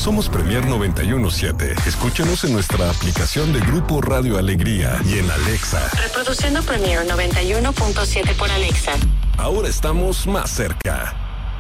Somos Premier 917. Escúchanos en nuestra aplicación de Grupo Radio Alegría y en Alexa. Reproduciendo Premier 91.7 por Alexa. Ahora estamos más cerca.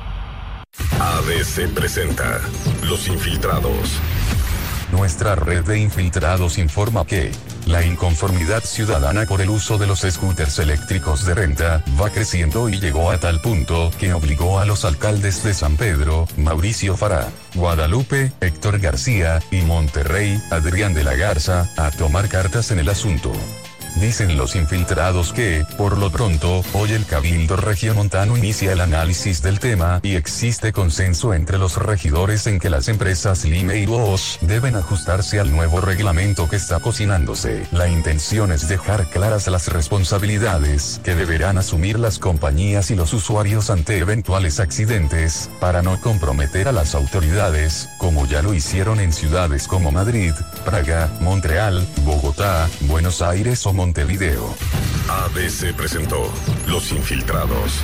ABC presenta Los Infiltrados. Nuestra red de infiltrados informa que la inconformidad ciudadana por el uso de los scooters eléctricos de renta va creciendo y llegó a tal punto que obligó a los alcaldes de San Pedro, Mauricio Farah, Guadalupe, Héctor García, y Monterrey, Adrián de la Garza, a tomar cartas en el asunto. Dicen los infiltrados que, por lo pronto, hoy el Cabildo Regiomontano inicia el análisis del tema y existe consenso entre los regidores en que las empresas Lime y Bosch deben ajustarse al nuevo reglamento que está cocinándose. La intención es dejar claras las responsabilidades que deberán asumir las compañías y los usuarios ante eventuales accidentes, para no comprometer a las autoridades, como ya lo hicieron en ciudades como Madrid, Praga, Montreal, Bogotá, Buenos Aires o Montevideo. ABC presentó Los Infiltrados.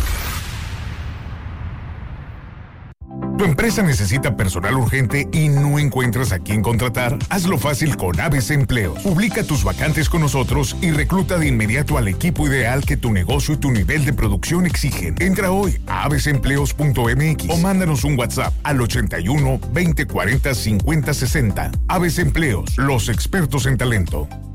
¿Tu empresa necesita personal urgente y no encuentras a quién contratar? Hazlo fácil con ABC Empleos. Publica tus vacantes con nosotros y recluta de inmediato al equipo ideal que tu negocio y tu nivel de producción exigen. Entra hoy a abcempleos.mx o mándanos un WhatsApp al 81 20 40 50 60. ABC Empleos, los expertos en talento.